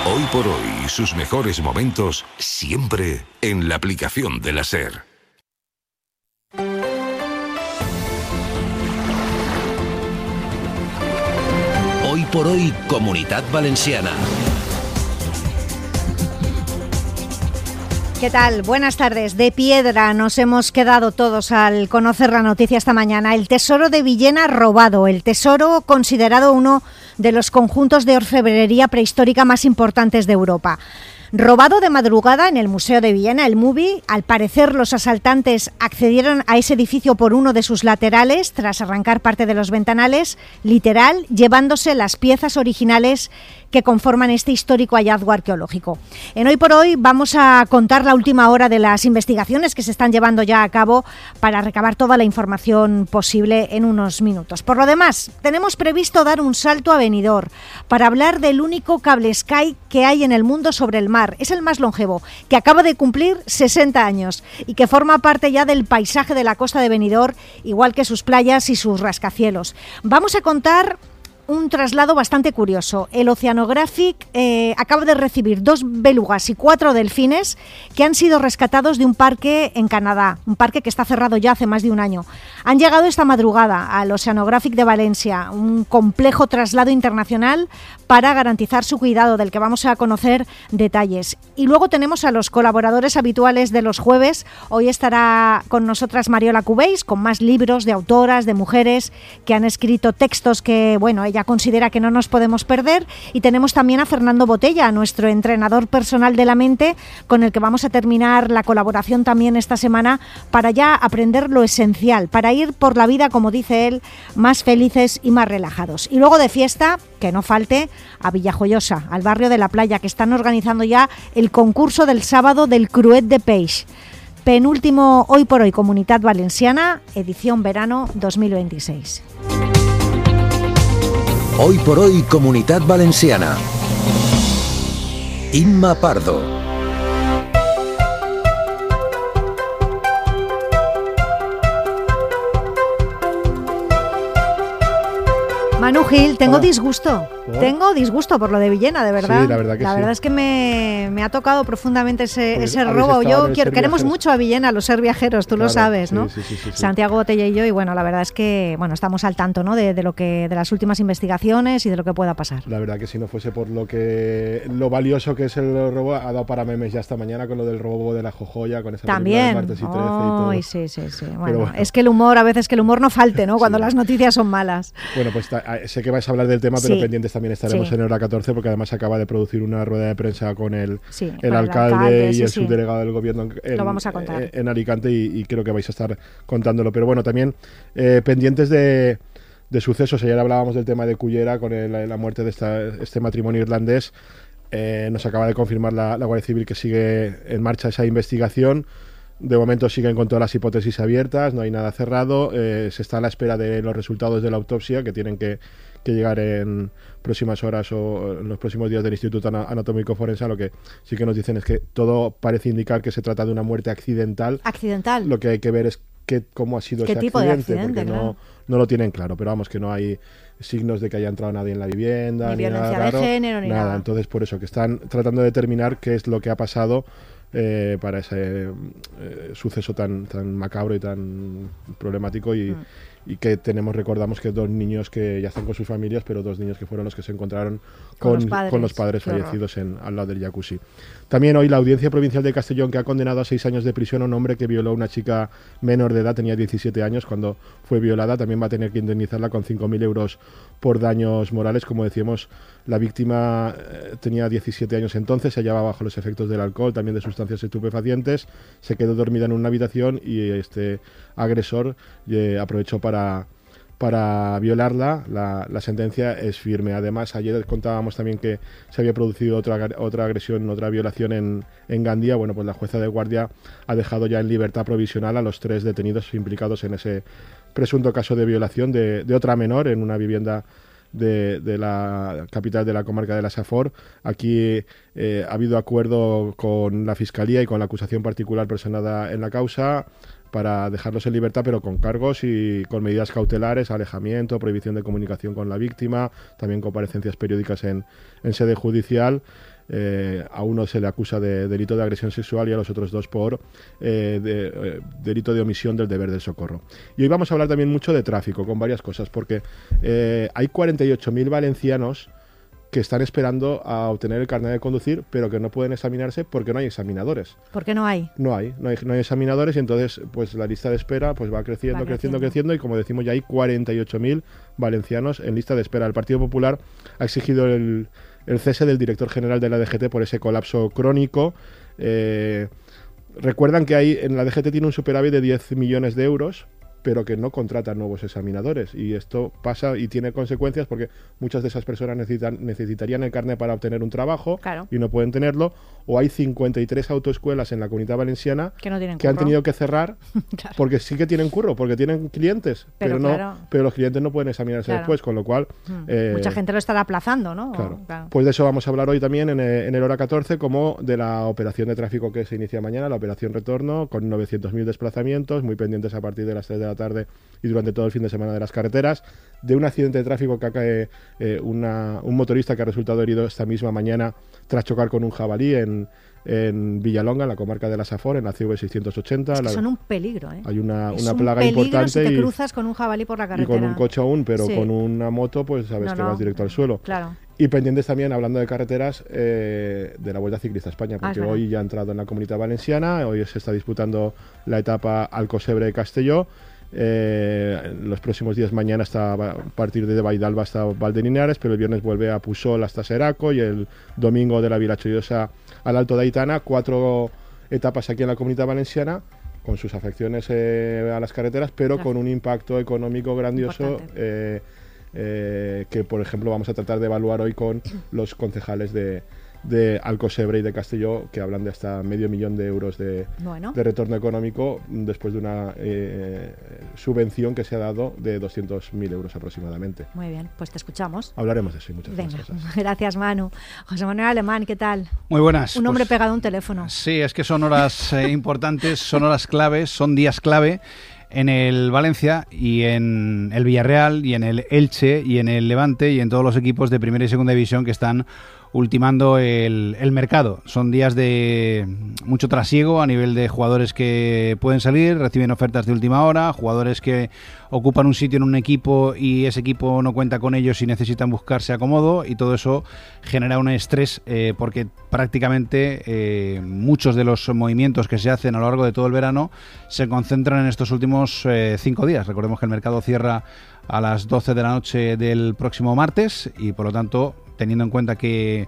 Hoy por hoy, sus mejores momentos siempre en la aplicación de la SER. Hoy por hoy, Comunitat Valenciana. ¿Qué tal? Buenas tardes. De piedra nos hemos quedado todos al conocer la noticia esta mañana. El tesoro de Villena robado, el tesoro considerado uno de los conjuntos de orfebrería prehistórica más importantes de Europa. Robado de madrugada en el Museo de Villena, el MUVI. Al parecer, los asaltantes accedieron a ese edificio por uno de sus laterales, tras arrancar parte de los ventanales, literal, llevándose las piezas originales que conforman este histórico hallazgo arqueológico. En Hoy por Hoy vamos a contar la última hora de las investigaciones que se están llevando ya a cabo para recabar toda la información posible en unos minutos. Por lo demás, tenemos previsto dar un salto a Benidorm para hablar del único cable Sky que hay en el mundo sobre el mar. Es el más longevo, que acaba de cumplir 60 años y que forma parte ya del paisaje de la costa de Benidorm, igual que sus playas y sus rascacielos. Vamos a contar un traslado bastante curioso. El Oceanographic acaba de recibir 2 belugas y 4 delfines que han sido rescatados de un parque en Canadá, un parque que está cerrado ya hace más de un año. Han llegado esta madrugada al Oceanographic de Valencia, un complejo traslado internacional para garantizar su cuidado, del que vamos a conocer detalles. Y luego tenemos a los colaboradores habituales de los jueves. Hoy estará con nosotras Mariola Cubéis, con más libros de autoras, de mujeres que han escrito textos que, bueno, ella considera que no nos podemos perder. Y tenemos también a Fernando Botella, nuestro entrenador personal de la mente, con el que vamos a terminar la colaboración también esta semana para ya aprender lo esencial, para ir por la vida, como dice él, más felices y más relajados. Y luego de fiesta, que no falte, a Villajoyosa, al barrio de la Playa, que están organizando ya el concurso del sábado del Cruet de Peix. Penúltimo Hoy por Hoy Comunitat Valenciana, edición verano 2026. Hoy por hoy, Comunitat Valenciana. Inma Pardo. Manu Gil, tengo Hola. disgusto. ¿Por? Tengo disgusto por lo de Villena, de verdad. Sí, la verdad que La sí. verdad es que me ha tocado profundamente ese Pues ese habéis robo. estado en el Ser Queremos Viajeros. mucho a Villena, los Ser Viajeros, tú lo Claro, sabes, sí, ¿no? sí. Santiago Botella y yo, y bueno, la verdad es que estamos al tanto, ¿no? de las últimas investigaciones y de lo que pueda pasar. La verdad que si no fuese por lo valioso que es el robo, ha dado para memes ya esta mañana con lo del robo de la Jojoya, con esa película de También. Martes y 13 y todo. Ay, sí. Bueno, bueno. es que el humor, a veces que el humor no falte, ¿no? Cuando Sí. las noticias son malas. Bueno, pues sé que vais a hablar del tema, pero Sí. pendientes también estaremos Sí. en hora 14, porque además se acaba de producir una rueda de prensa con el Sí, con el alcalde y sí, el sí. subdelegado del gobierno Lo vamos a contar. en Alicante y creo que vais a estar contándolo. Pero bueno, también pendientes de sucesos. Ayer hablábamos del tema de Cullera con la muerte de este matrimonio irlandés. Nos acaba de confirmar la Guardia Civil que sigue en marcha esa investigación. De momento siguen con todas las hipótesis abiertas, no hay nada cerrado. Se está a la espera de los resultados de la autopsia, que tienen que llegar en próximas horas o en los próximos días del Instituto Anatómico Forense. Lo que sí que nos dicen es que todo parece indicar que se trata de una muerte accidental. Accidental. Lo que hay que ver es cómo ha sido ¿Qué ese tipo de accidente, accidente? porque Claro. no lo tienen claro, pero vvamos, que no hay signos de que haya entrado nadie en la vivienda, Ni ni nada violencia de raro, género, ni nada. Entonces, por eso, que están tratando de determinar qué es lo que ha pasado para ese suceso tan macabro y tan problemático y que recordamos que 2 niños que ya están con sus familias, pero 2 niños que fueron los que se encontraron con los padres Qué horror. fallecidos al lado del jacuzzi. También hoy la Audiencia Provincial de Castellón, que ha condenado a 6 años de prisión a un hombre que violó a una chica menor de edad, tenía 17 años cuando fue violada. También va a tener que indemnizarla con 5.000 euros por daños morales. Como decíamos, la víctima tenía 17 años entonces, se hallaba bajo los efectos del alcohol, también de sustancias estupefacientes, se quedó dormida en una habitación y este agresor aprovechó para violarla. La sentencia es firme. Además, ayer contábamos también que se había producido otra agresión, otra violación en Gandía. Bueno, pues la jueza de guardia ha dejado ya en libertad provisional a los 3 detenidos implicados en ese presunto caso de violación de otra menor en una vivienda de la capital de la comarca de la Safor. Aquí ha habido acuerdo con la Fiscalía y con la acusación particular personada en la causa para dejarlos en libertad, pero con cargos y con medidas cautelares, alejamiento, prohibición de comunicación con la víctima, también comparecencias periódicas en sede judicial. A uno se le acusa de delito de agresión sexual y a los otros dos por delito de omisión del deber del socorro. Y hoy vamos a hablar también mucho de tráfico, con varias cosas, porque hay 48.000 valencianos que están esperando a obtener el carnet de conducir, pero que no pueden examinarse porque no hay examinadores. ¿Por qué no hay? No hay examinadores, y entonces pues la lista de espera pues va creciendo, y como decimos ya hay 48.000 valencianos en lista de espera. El Partido Popular ha exigido el cese del director general de la DGT por ese colapso crónico. Recuerdan que en la DGT tiene un superávit de 10 millones de euros, pero que no contratan nuevos examinadores, y esto pasa y tiene consecuencias porque muchas de esas personas necesitarían el carnet para obtener un trabajo, claro, y no pueden tenerlo, o hay 53 autoescuelas en la Comunidad Valenciana que han tenido que cerrar claro, porque sí que tienen curro, porque tienen clientes, pero los clientes no pueden examinarse después, con lo cual mucha gente lo estará aplazando, ¿no? Claro. Pues de eso vamos a hablar hoy también en el Hora 14, como de la operación de tráfico que se inicia mañana, la operación Retorno, con 900.000 desplazamientos, muy pendientes a partir de las 3 de la tarde y durante todo el fin de semana de las carreteras, de un accidente de tráfico que cae un motorista que ha resultado herido esta misma mañana tras chocar con un jabalí en Villalonga, en la comarca de la Safor, en la CV680. Es que son un peligro, ¿eh? Hay una plaga importante. Si te cruzas con un jabalí por la carretera. Y con un coche aún, pero con una moto, pues sabes que vas directo al suelo. Claro. Y pendientes también, hablando de carreteras, de la Vuelta Ciclista a España, porque hoy ya ha entrado en la Comunidad Valenciana, hoy se está disputando la etapa Alcosebre de Castelló. Los próximos días, mañana a partir de Baidalba hasta Valdelinares, pero el viernes vuelve a Pusol hasta Seraco, y el domingo de la Vila Chollosa al Alto de Aitana. 4 etapas aquí en la Comunidad Valenciana, con sus afecciones a las carreteras, pero con un impacto económico grandioso, que por ejemplo vamos a tratar de evaluar hoy con los concejales de Alcosebre y de Castelló, que hablan de hasta $500.000 de euros de retorno económico después de una subvención que se ha dado de 200.000 euros aproximadamente. Muy bien, pues te escuchamos. Hablaremos de eso y muchas más cosas. Gracias, Manu. José Manuel Alemán, ¿qué tal? Muy buenas. Un hombre pegado a un teléfono. Sí, es que son horas importantes, son horas claves, son días clave en el Valencia y en el Villarreal y en el Elche y en el Levante y en todos los equipos de primera y segunda división que están ultimando el mercado. Son días de mucho trasiego a nivel de jugadores que pueden salir, reciben ofertas de última hora, jugadores que ocupan un sitio en un equipo y ese equipo no cuenta con ellos y necesitan buscarse acomodo, y todo eso genera un estrés porque prácticamente muchos de los movimientos que se hacen a lo largo de todo el verano se concentran en estos últimos 5 días. Recordemos que el mercado cierra a las 12 de la noche del próximo martes y por lo tanto, teniendo en cuenta que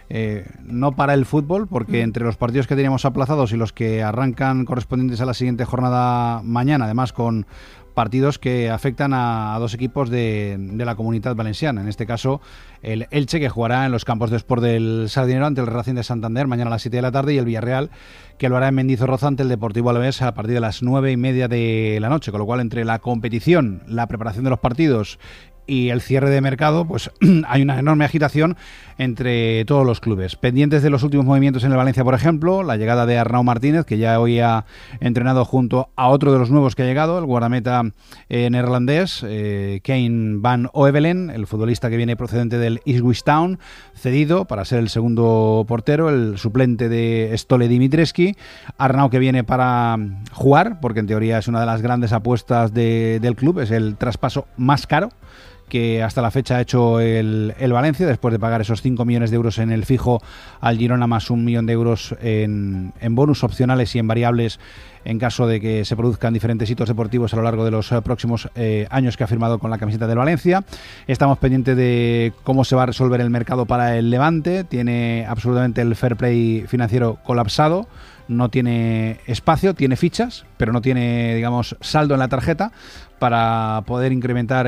no para el fútbol, porque entre los partidos que teníamos aplazados y los que arrancan correspondientes a la siguiente jornada mañana, además con partidos que afectan a 2 equipos de la Comunidad Valenciana, en este caso el Elche, que jugará en los campos de Sport del Sardinero ante el Racing de Santander mañana a las 7 de la tarde, y el Villarreal, que lo hará en Mendizorroza ante el Deportivo Alavés a partir de las 9:30 de la noche, con lo cual entre la competición, la preparación de los partidos y el cierre de mercado, pues hay una enorme agitación entre todos los clubes. Pendientes de los últimos movimientos en el Valencia, por ejemplo, la llegada de Arnau Martínez, que ya hoy ha entrenado junto a otro de los nuevos que ha llegado, el guardameta neerlandés, Kane van Oevelen, el futbolista que viene procedente del Ipswich Town, cedido para ser el segundo portero, el suplente de Stole Dimitrescu. Arnau, que viene para jugar, porque en teoría es una de las grandes apuestas del club, es el traspaso más caro que hasta la fecha ha hecho el Valencia, después de pagar esos 5 millones de euros en el fijo al Girona, más 1 millón de euros en bonus opcionales y en variables en caso de que se produzcan diferentes hitos deportivos a lo largo de los próximos años que ha firmado con la camiseta del Valencia. Estamos pendientes de cómo se va a resolver el mercado para el Levante. Tiene absolutamente el fair play financiero colapsado, no tiene espacio, tiene fichas, pero no tiene, digamos, saldo en la tarjeta para poder incrementar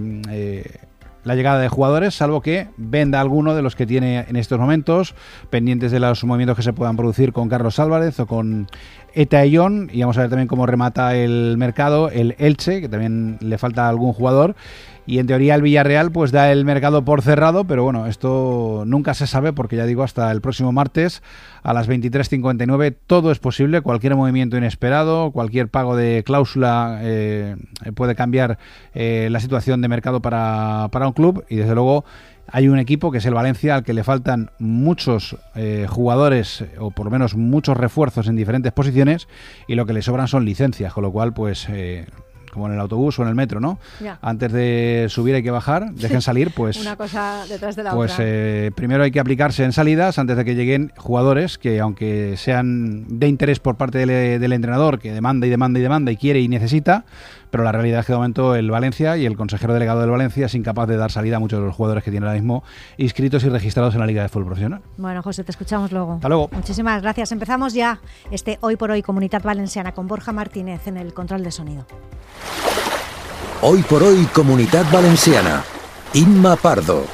la llegada de jugadores, salvo que venda alguno de los que tiene en estos momentos, pendientes de los movimientos que se puedan producir con Carlos Álvarez o con Eta Ayllón. Y vamos a ver también cómo remata el mercado el Elche, que también le falta algún jugador. Y en teoría el Villarreal pues da el mercado por cerrado, pero bueno, esto nunca se sabe, porque ya digo, hasta el próximo martes a las 23:59 todo es posible. Cualquier movimiento inesperado, cualquier pago de cláusula puede cambiar la situación de mercado para un club, y desde luego Hay un equipo que es el Valencia al que le faltan muchos jugadores o por lo menos muchos refuerzos en diferentes posiciones y lo que le sobran son licencias, con lo cual pues como en el autobús o en el metro, ¿no? Ya. Antes de subir hay que bajar, dejen salir, pues una cosa detrás de la pues otra. Primero hay que aplicarse en salidas antes de que lleguen jugadores que, aunque sean de interés por parte del entrenador, que demanda y quiere y necesita, pero la realidad es que de momento el Valencia y el consejero delegado del Valencia es incapaz de dar salida a muchos de los jugadores que tiene ahora mismo inscritos y registrados en la Liga de Fútbol Profesional. Bueno, José, te escuchamos luego. Hasta luego. Muchísimas gracias. Empezamos ya Hoy por Hoy Comunidad Valenciana con Borja Martínez en el control de sonido. Hoy por Hoy Comunidad Valenciana. Inma Pardo.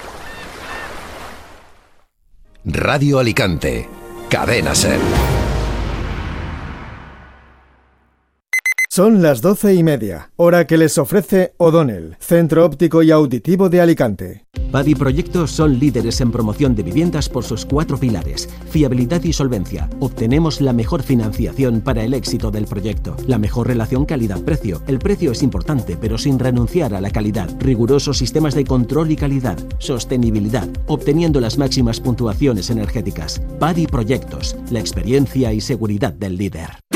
Radio Alicante. Cadena SER. Son las 12:30, hora que les ofrece O'Donnell, Centro Óptico y Auditivo de Alicante. Padi Proyectos son líderes en promoción de viviendas por sus 4 pilares: fiabilidad y solvencia. Obtenemos la mejor financiación para el éxito del proyecto. La mejor relación calidad-precio. El precio es importante, pero sin renunciar a la calidad. Rigurosos sistemas de control y calidad. Sostenibilidad, obteniendo las máximas puntuaciones energéticas. Padi Proyectos, la experiencia y seguridad del líder.